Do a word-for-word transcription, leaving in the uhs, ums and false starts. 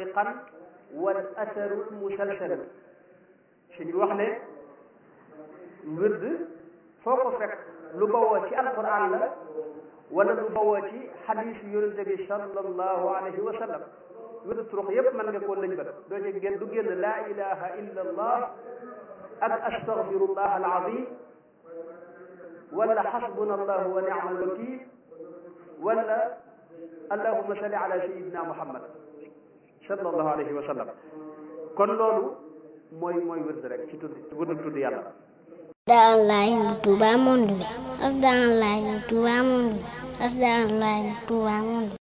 tariqan wal atharu musalsal suñu wax ne wird foo ko fekk lu bawoo ci alquran la wala lu bawoo ci xadiis yonente bi sallallahu alayhi wa sallam wird turux yépp mën nga koo lañ bat doo ci génn du génn laa ilaha illa allah ak astaghfirullah alazim wala xasbuna allahu wa ni'mal wakil wala allahumma salli ala sayyidina muhammad sallallahu alayhi wa sallam kon loolu mooy mooy wird rek ci tudd wird tudd yàlla Asdaalaay Touba monde bi Asdaalaay Touba monde bi Asdaalaay Touba monde